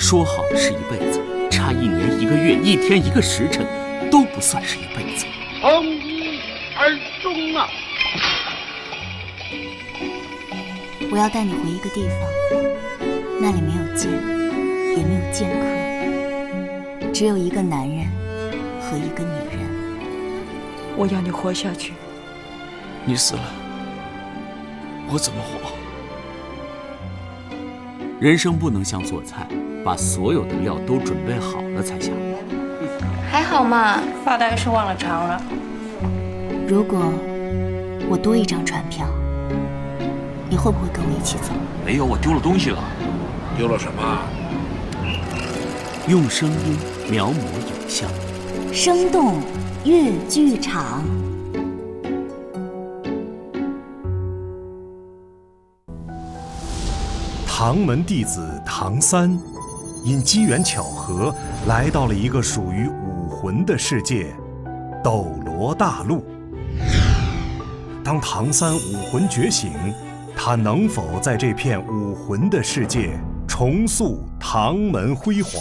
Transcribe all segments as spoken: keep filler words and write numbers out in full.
说好的是一辈子，差一年一个月，一天一个时辰，都不算是一辈子。 从一而终啊！ 我要带你回一个地方，那里没有剑，也没有剑客，只有一个男人和一个女人。 我要你活下去。 你死了，我怎么活？ 人生不能像做菜，把所有的料都准备好了才下锅。 还好嘛，发呆是忘了尝了。 如果我多一张船票，你会不会跟我一起走？ 没有，我丢了东西了。 丢了什么？ 用声音描摹影像， 生动粤剧场。 唐门弟子唐三，因机缘巧合来到了一个属于武魂的世界——斗罗大陆。当唐三武魂觉醒，他能否在这片武魂的世界重塑唐门辉煌？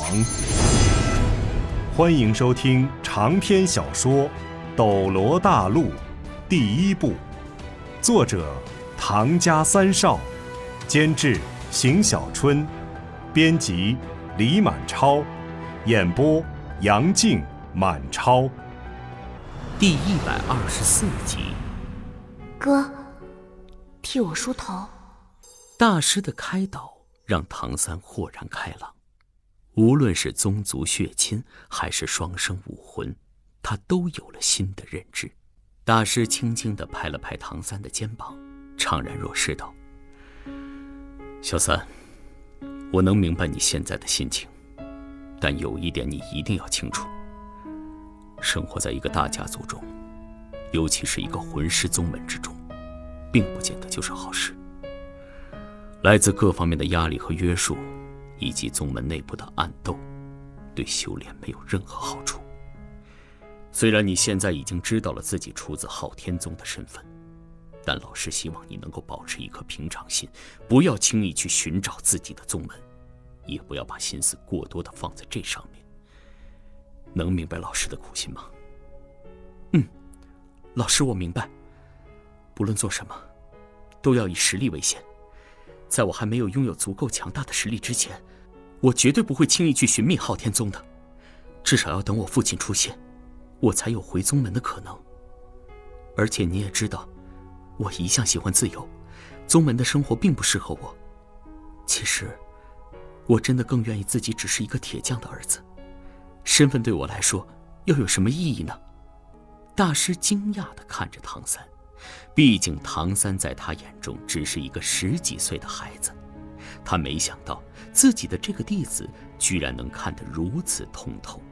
欢迎收听长篇小说《斗罗大陆》第一部，作者唐家三少，监制邢小春，编辑李满超，演播杨静、满超。 第一百二十四集。 哥，替我梳头。 大师的开导让唐三豁然开朗，无论是宗族血亲还是双生武魂，他都有了新的认知。大师轻轻地拍了拍唐三的肩膀，怅然若失道：小三，我能明白你现在的心情，但有一点你一定要清楚，生活在一个大家族中，尤其是一个魂师宗门之中，并不见得就是好事。来自各方面的压力和约束，以及宗门内部的暗斗，对修炼没有任何好处。虽然你现在已经知道了自己出自昊天宗的身份，但老师希望你能够保持一颗平常心，不要轻易去寻找自己的宗门，也不要把心思过多的放在这上面。能明白老师的苦心吗？嗯，老师，我明白。不论做什么，都要以实力为先。在我还没有拥有足够强大的实力之前，我绝对不会轻易去寻觅昊天宗的。至少要等我父亲出现，我才有回宗门的可能。而且你也知道，我一向喜欢自由，宗门的生活并不适合我。其实，我真的更愿意自己只是一个铁匠的儿子。身份对我来说，又有什么意义呢？大师惊讶地看着唐三，毕竟唐三在他眼中只是一个十几岁的孩子，他没想到自己的这个弟子居然能看得如此通透。